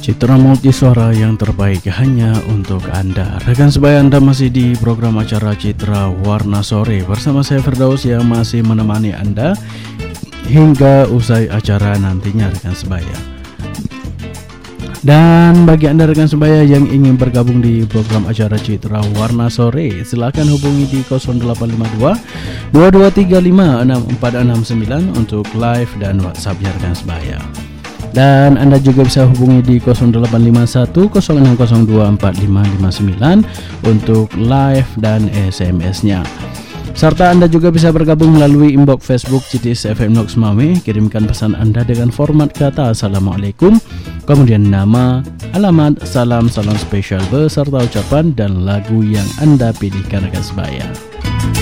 Citra multi suara yang terbaik hanya untuk Anda. Rekan sebaya, Anda masih di program acara Citra Warna Sore bersama saya Firdaus yang masih menemani Anda hingga usai acara nantinya, rekan sebaya. Dan bagi Anda rekan sebaya yang ingin bergabung di program acara Citra Warna Sore, silakan hubungi di 0852 2235 6469 untuk live dan WhatsApp rekan sebaya. Dan Anda juga bisa hubungi di 0851 0602 4559 untuk live dan SMS-nya. Serta Anda juga bisa bergabung melalui inbox Facebook CTS FM Nox Mame. Kirimkan pesan Anda dengan format kata Assalamualaikum, kemudian nama, alamat, salam spesial beserta ucapan dan lagu yang Anda pilihkan rekan sebaya.